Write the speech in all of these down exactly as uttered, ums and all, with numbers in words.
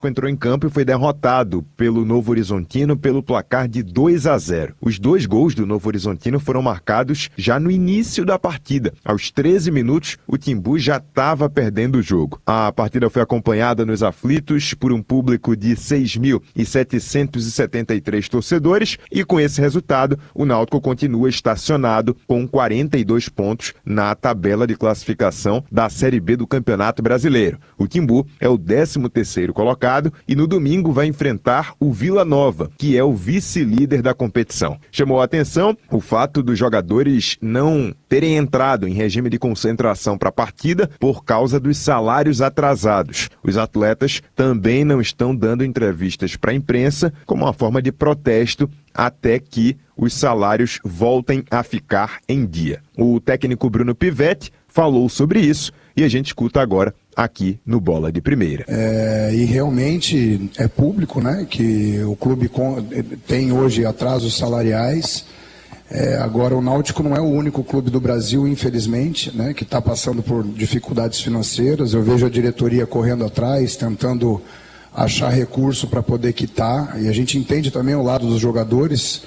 entrou em campo e foi derrotado pelo Novo Horizontino pelo placar de dois a zero. Os dois gols do Novo Horizontino foram marcados já no início da partida. Aos treze minutos, o Timbu já estava perdendo o jogo. A partida foi acompanhada nos aflitos por um público de seis mil setecentos e setenta e três torcedores e com esse resultado, o Náutico continua estacionado com quarenta e dois pontos na tabela de classificação da Série B do Campeonato Brasileiro. O Timbu é o décimo terceiro colocado e no domingo vai enfrentar o Vila Nova, que é o vice-líder da competição. Chamou a atenção o fato dos jogadores não terem entrado em regime de concentração para a partida por causa dos salários atrasados. Os atletas também não estão dando entrevistas para a imprensa como uma forma de protesto até que os salários voltem a ficar em dia. O técnico Bruno Pivetti falou sobre isso e a gente escuta agora aqui no Bola de Primeira. É, e realmente é público, né, que o clube tem hoje atrasos salariais. É, agora o Náutico não é o único clube do Brasil, infelizmente, né, que está passando por dificuldades financeiras. Eu vejo a diretoria correndo atrás, tentando achar recurso para poder quitar, e a gente entende também o lado dos jogadores.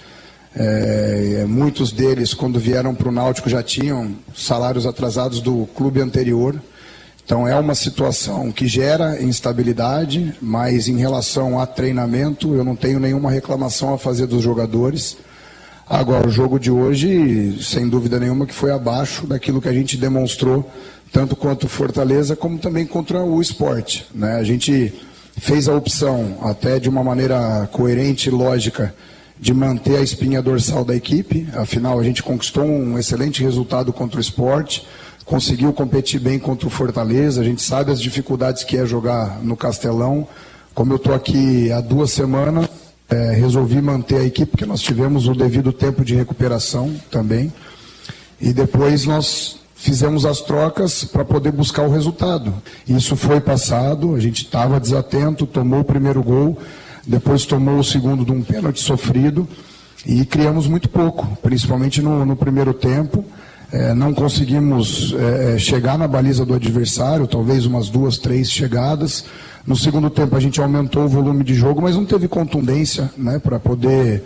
É, muitos deles, quando vieram para o Náutico, já tinham salários atrasados do clube anterior. Então é uma situação que gera instabilidade, mas em relação a treinamento, eu não tenho nenhuma reclamação a fazer dos jogadores. Agora, o jogo de hoje, sem dúvida nenhuma, que foi abaixo daquilo que a gente demonstrou, tanto quanto o Fortaleza, como também contra o Sport, né? A gente fez a opção, até de uma maneira coerente e lógica, de manter a espinha dorsal da equipe. Afinal, a gente conquistou um excelente resultado contra o Sport, conseguiu competir bem contra o Fortaleza, a gente sabe as dificuldades que é jogar no Castelão. Como eu estou aqui há duas semanas, é, resolvi manter a equipe, porque nós tivemos o devido tempo de recuperação também, e depois nós fizemos as trocas para poder buscar o resultado. Isso foi passado, a gente estava desatento, tomou o primeiro gol, depois tomou o segundo de um pênalti sofrido e criamos muito pouco, principalmente no, no primeiro tempo. É, não conseguimos é, chegar na baliza do adversário, talvez umas duas, três chegadas. No segundo tempo a gente aumentou o volume de jogo, mas não teve contundência, né, para poder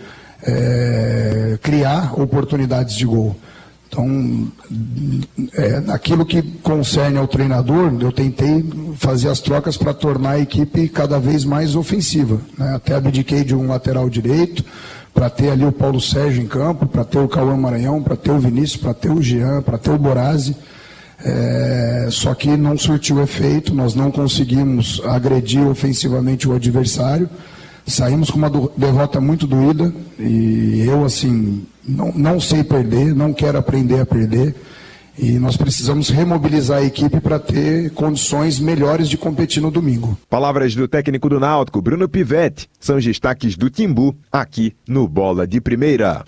é, criar oportunidades de gol. Então, é, naquilo que concerne ao treinador, eu tentei fazer as trocas para tornar a equipe cada vez mais ofensiva, né? Até abdiquei de um lateral direito, para ter ali o Paulo Sérgio em campo, para ter o Cauã Maranhão, para ter o Vinícius, para ter o Jean, para ter o Borazzi. É, só que não surtiu efeito, nós não conseguimos agredir ofensivamente o adversário. Saímos com uma derrota muito doída e eu, assim, não, não sei perder, não quero aprender a perder. E nós precisamos remobilizar a equipe para ter condições melhores de competir no domingo. Palavras do técnico do Náutico, Bruno Pivetti, são os destaques do Timbu, aqui no Bola de Primeira.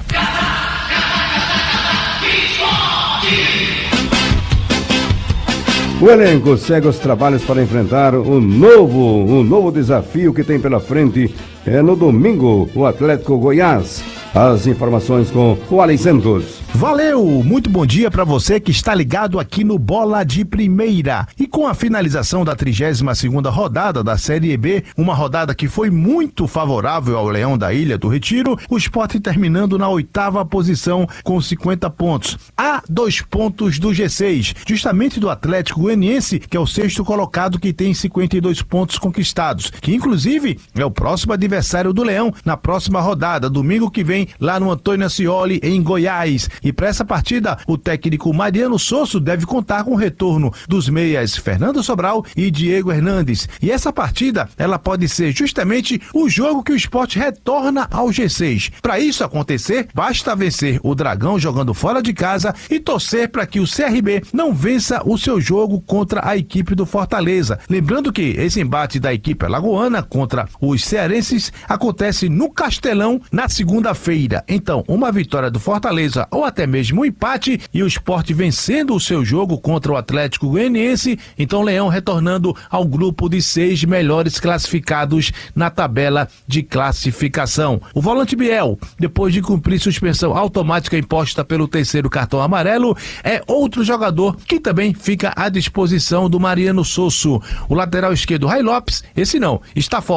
O elenco segue os trabalhos para enfrentar o novo, um novo desafio que tem pela frente é no domingo, o Atlético Goiás. As informações com o Alex Santos. Valeu! Muito bom dia para você que está ligado aqui no Bola de Primeira. E com a finalização da trigésima segunda rodada da Série B, uma rodada que foi muito favorável ao Leão da Ilha do Retiro, o Sport terminando na oitava posição com cinquenta pontos. A dois pontos do G seis, justamente do Atlético Goianiense, que é o sexto colocado, que tem cinquenta e dois pontos conquistados, que inclusive é o próximo adversário do Leão na próxima rodada, domingo que vem, lá no Antônio Ascioli, em Goiás. E para essa partida, o técnico Mariano Sosso deve contar com o retorno dos meias Fernando Sobral e Diego Hernandes. E essa partida, ela pode ser justamente o jogo que o Sport retorna ao G seis. Para isso acontecer, basta vencer o Dragão jogando fora de casa e torcer para que o C R B não vença o seu jogo contra a equipe do Fortaleza. Lembrando que esse embate da equipe alagoana contra os cearenses acontece no Castelão na segunda-feira. Então, uma vitória do Fortaleza ou até mesmo um empate e o Sport vencendo o seu jogo contra o Atlético Goianiense, então o Leão retornando ao grupo de seis melhores classificados na tabela de classificação. O volante Biel, depois de cumprir suspensão automática imposta pelo terceiro cartão amarelo, é outro jogador que também fica à disposição do Mariano Sosso. O lateral esquerdo Ray Lopes, esse não, está fora.